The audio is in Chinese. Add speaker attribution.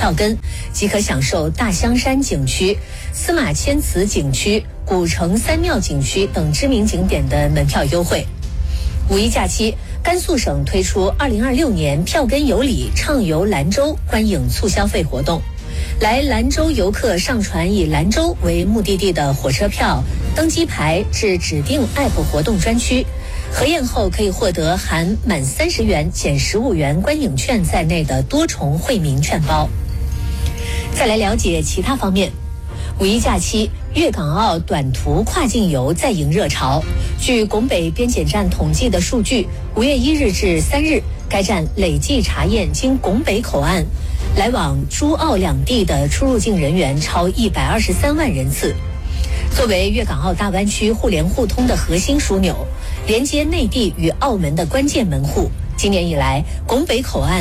Speaker 1: 票根，即可享受大香山景区、司马迁祠景区、古城三庙景区等知名景点的门票优惠。五一假期，甘肃省推出2026年票根有礼畅游兰州观影促消费活动。来兰州游客上传以兰州为目的地的火车票、登机牌至指定 App 活动专区，核验后可以获得含满30元减15元观影券在内的多重惠民券包。再来了解其他方面。五一假期，粤港澳短途跨境游再迎热潮。据拱北边检站统计的数据，5月1日至3日，该站累计查验经拱北口岸来往珠澳两地的出入境人员超123万人次。作为粤港澳大湾区互联互通的核心枢纽，连接内地与澳门的关键门户，今年以来，拱北口岸